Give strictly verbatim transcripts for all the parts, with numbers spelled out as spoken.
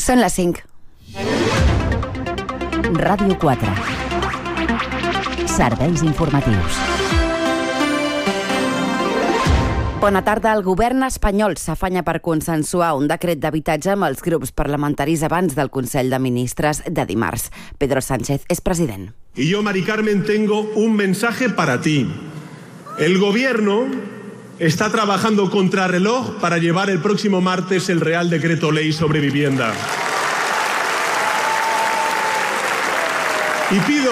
Són les cinc. Ràdio quatre. Serveis informatius. Bona tarda. El govern espanyol s'afanya per consensuar un decret d'habitatge amb els grups parlamentaris abans del Consell de Ministres de dimarts. Pedro Sánchez és president. Y yo, Mari Carmen, tengo un mensaje para ti. El gobierno está trabajando contrarreloj para llevar el próximo martes el Real Decreto Ley sobre vivienda. Y pido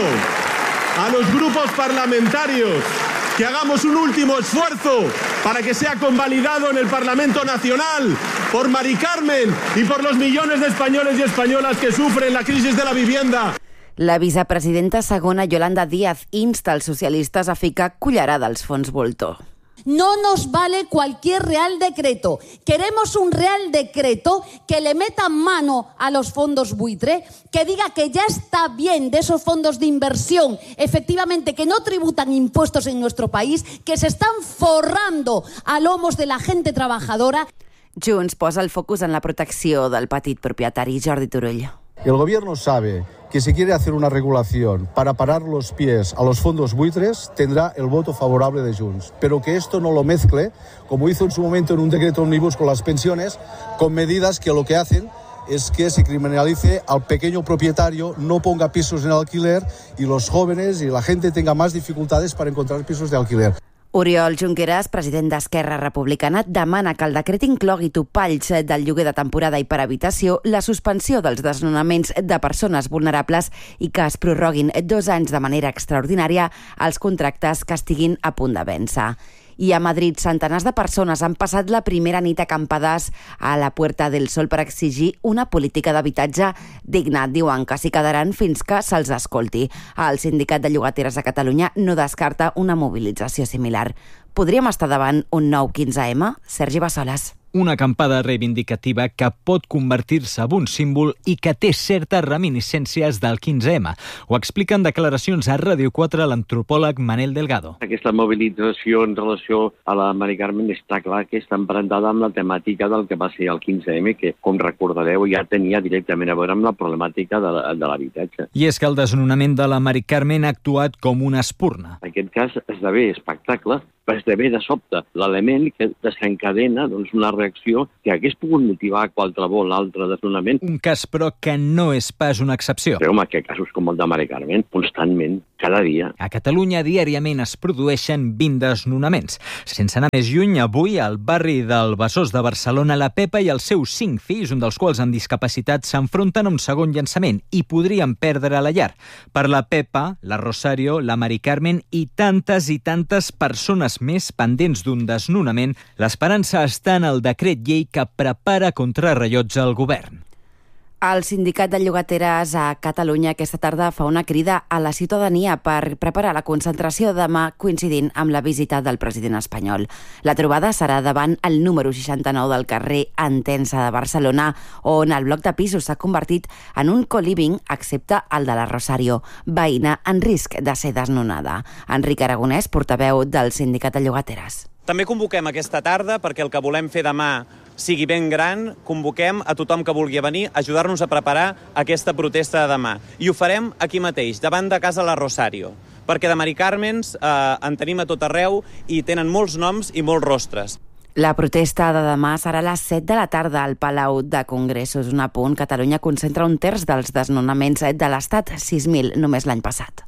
a los grupos parlamentarios que hagamos un último esfuerzo para que sea convalidado en el Parlamento Nacional por Mari Carmen y por los millones de españoles y españolas que sufren la crisis de la vivienda. La vicepresidenta segona, Yolanda Díaz, insta als socialistes a ficar cullerada als fons voltor. No nos vale cualquier Real Decreto. Queremos un Real Decreto que le meta mano a los fondos buitre, que diga que ya está bien de esos fondos de inversión, efectivamente, que no tributan impuestos en nuestro país, que se están forrando a lomos de la gente trabajadora. Junts posa el focus en la protecció del petit propietari. Jordi Turull. El gobierno sabe que si quiere hacer una regulación para parar los pies a los fondos buitres, tendrá el voto favorable de Junts. Pero que esto no lo mezcle, como hizo en su momento en un decreto omnibus con las pensiones, con medidas que lo que hacen es que se criminalice al pequeño propietario, no ponga pisos en alquiler y los jóvenes y la gente tenga más dificultades para encontrar pisos de alquiler. Oriol Junqueras, president d'Esquerra Republicana, demana que el decret inclogui topalls del lloguer de temporada i per habitació, la suspensió dels desnonaments de persones vulnerables i que es prorroguin dos anys de manera extraordinària els contractes que estiguin a punt de vèncer. I a Madrid, centenars de persones han passat la primera nit acampades a la Puerta del Sol per exigir una política d'habitatge digna. Diuen que s'hi quedaran fins que se'ls escolti. El Sindicat de Llogateres de Catalunya no descarta una mobilització similar. Podríem estar davant un nou quinze ema? Sergi Bassoles. Una acampada reivindicativa que pot convertir-se en un símbol i que té certes reminiscències del quinze ema. Ho explica en declaracions a Ràdio quatre l'antropòleg Manel Delgado. Aquesta mobilització en relació a la Mari Carmen està clar que està emparentada amb la temàtica del que va ser el quinze ema, que, com recordareu, ja tenia directament a veure amb la problemàtica de, de l'habitatge. I és que el desnonament de la Mari Carmen ha actuat com una espurna. En aquest cas esdevé espectacle, però esdevé de sobte l'element que desencadena doncs, una reacció que hagués pogut motivar qualsevol altre desnonament. Un cas, però, que no és pas una excepció. Però, home, que casos com el de Mari Carmen, constantment, cada dia. A Catalunya diàriament es produeixen vint desnonaments. Sense anar més lluny, avui al barri del Besòs de Barcelona, la Pepa i els seus cinc fills, un dels quals amb discapacitat, s'enfronten a un segon llançament i podrien perdre la llar. Per la Pepa, la Rosario, la Mari Carmen i tantes i tantes persones més pendents d'un desnonament, l'esperança està en el decret llei que prepara contrarrellotge al govern. El Sindicat de Llogateres a Catalunya aquesta tarda fa una crida a la ciutadania per preparar la concentració demà coincidint amb la visita del president espanyol. La trobada serà davant el número seixanta-nou del carrer Entença de Barcelona, on el bloc de pisos s'ha convertit en un co-living, excepte el de la Rosario, veïna en risc de ser desnonada. Enric Aragonès, portaveu del Sindicat de Llogateres. També convoquem aquesta tarda perquè el que volem fer demà sigui ben gran, convoquem a tothom que vulgui venir a ajudar-nos a preparar aquesta protesta de demà. I ho farem aquí mateix, davant de casa la Rosario, perquè de Mari Carmens eh, en tenim a tot arreu i tenen molts noms i molts rostres. La protesta de demà serà a les set de la tarda al Palau de Congressos. Un apunt, Catalunya concentra un terç dels desnonaments de l'Estat, sis mil només l'any passat.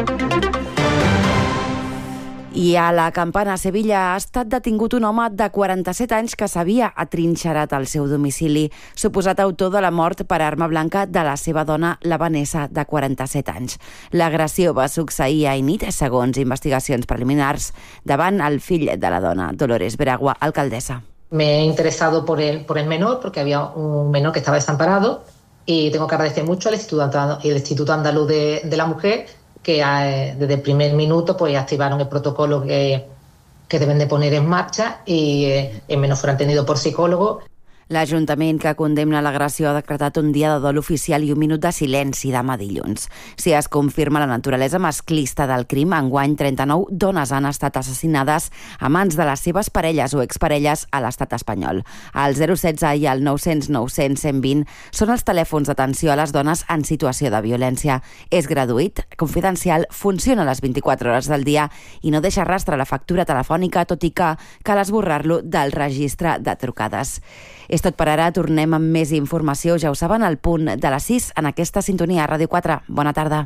I a la Campana, a Sevilla, ha estat detingut un home de quaranta-set anys que s'havia atrinxerat al seu domicili, suposat autor de la mort per arma blanca de la seva dona, la Vanessa, de quaranta-set anys. L'agressió va succeir ahir nit, segons investigacions preliminars, davant el fill de la dona, Dolores Veragua, alcaldessa. Me he interesado por el, por el menor, porque había un menor que estaba desamparado, y tengo que agradecer mucho al Instituto Andaluz, el Instituto Andaluz de, de la Mujer, que eh, desde el primer minuto pues activaron el protocolo que, que deben de poner en marcha y eh, el menor fue atendido por psicólogo. L'Ajuntament que condemna l'agressió ha decretat un dia de dol oficial i un minut de silenci demà dilluns. Si es confirma la naturalesa masclista del crim, enguany trenta-nou dones han estat assassinades a mans de les seves parelles o exparelles a l'estat espanyol. El zero setze i el nou cents nou cents cent vint són els telèfons d'atenció a les dones en situació de violència. És gratuït, confidencial, funciona a les vint-i-quatre hores del dia i no deixa rastre la factura telefònica, tot i que cal esborrar-lo del registre de trucades. És tot per ara, tornem amb més informació, ja ho saben, al punt de les sis en aquesta sintonia a Ràdio quatre. Bona tarda.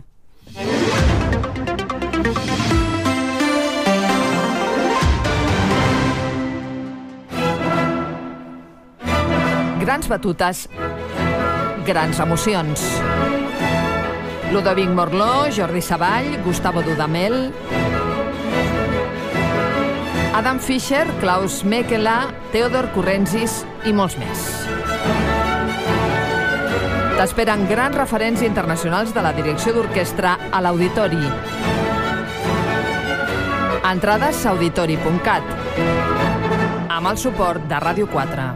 Grans batutes, grans emocions. Ludovic Morló, Jordi Savall, Gustavo Dudamel, Adam Fischer, Klaus Mekela, Teodor Currensis i molts més. T'esperen grans referents internacionals de la direcció d'orquestra a l'Auditori. Entrades a auditori punt cat, amb el suport de Ràdio quatre.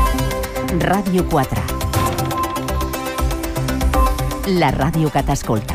Ràdio quatre. La ràdio que t'escolta.